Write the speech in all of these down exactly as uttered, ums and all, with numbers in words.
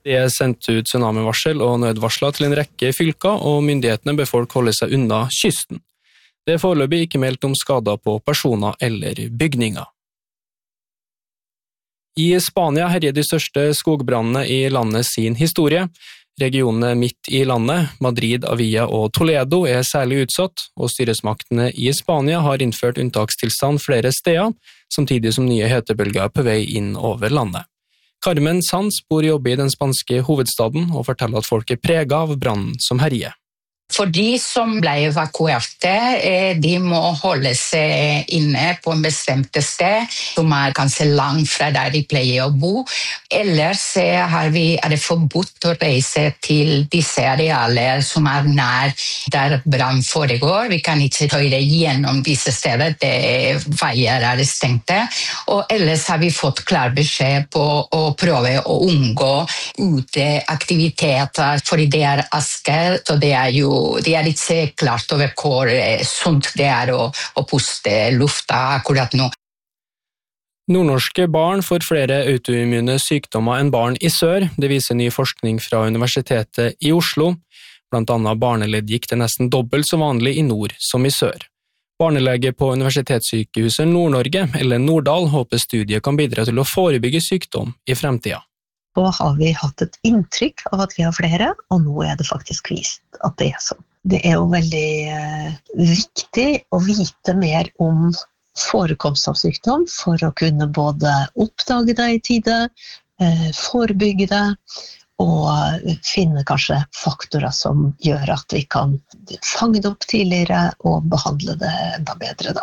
Det er sendt ut tsunamivarsel og nødvarsler til en rekke fylker, og myndighetene bør folk holde seg unna kysten. Det er foreløpig ikke meldt om skader på personer eller bygninger. I Spania herjer de største skogbrannene i landet sin historie. Regionene midt i landet, Madrid, Avia og Toledo, er særlig utsatt, og styresmaktene i Spania har innført unntakstilstand flere steder, samtidig som nye hetebølger er på vei inn over landet. Carmen Sanz bor og jobber i den spanske hovedstaden og forteller at folk er preget av brannen som herjer. For de som ble evakuerte, de må holde seg inne på en bestemt sted, som er kanskje langt fra der de pleier å bo. Ellers har vi, er det forbudt å reise til disse arealer som er nær der brann foregår. Vi kan ikke kjøre gjennom disse steder, det veier er stengte. Og ellers har vi fått klar beskjed på å prøve å unngå uteaktiviteter, fordi det er aske, så det er jo det er ikke klart over hvor sunt det er å, å puste lufta akkurat nå. Nordnorske barn får flere autoimmune sykdommer enn barn i sør, det viser ny forskning fra Universitetet i Oslo. Blant annet barneleddgikt er nesten dobbelt så vanlig i nord som i sør. Barnelege på Universitetssykehuset Nord-Norge, Ellen Nordahl, håper studiet kan bidra til å forebygge sykdom i fremtiden. Så har vi hatt et inntrykk av at vi har flere, og nå er det faktisk vist at det er sånn. Det er jo veldig eh, viktig å vite mer om forekomst av sykdom for å kunne både oppdage det i tide, eh, forebygge det, og finne kanskje faktorer som gjør at vi kan fange det opp tidligere og behandle det enda bedre da.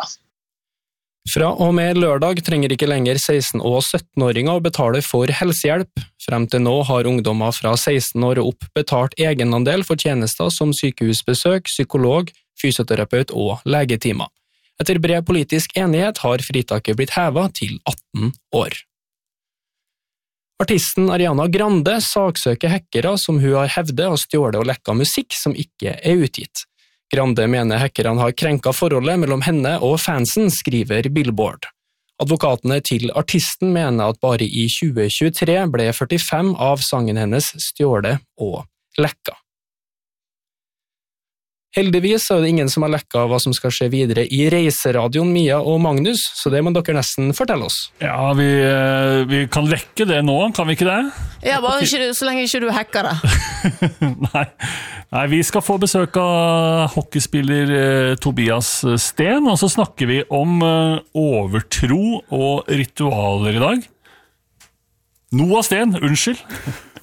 Fra og med lørdag trenger ikke lenger seksten- og syttenåringer å betale for helsehjelp. Frem til nå har ungdommer fra seksten år og opp betalt egenandel for tjenester som sykehusbesøk, psykolog, fysioterapeut og legetimer. Etter bred politisk enighet har fritaket blitt hevet til atten år. Artisten Ariana Grande saksøker hackere som hun har hevdet og stjålet og lekket musikk som ikke er utgitt. Grande mener hackerne har krenket forholdet mellom henne og fansen, skriver Billboard. Advokatene til artisten mener at bare i tjue tjuetre ble førtifem av sangen hennes stjålet og lekket. Heldigvis er det ingen som har lekket hva som skal skje videre i reiseradioen Mia og Magnus, så det må dere nesten fortelle oss. Ja, vi, vi kan lekke det nå, kan vi ikke det? Ja, bare ikke, så lenge ikke du hacker det. Nei. Nei, vi skal få besøk av hockeyspiller eh, Tobias Sten, og så snakker vi om eh, overtro og ritualer i dag. Noah Sten, unnskyld.